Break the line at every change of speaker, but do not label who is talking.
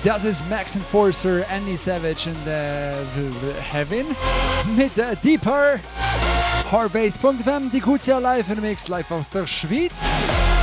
Das ist Max Enforcer, Andy Savage und Heaven mit Deeper. Hardbase.fm, die QCA live in Mix, live aus der Schweiz.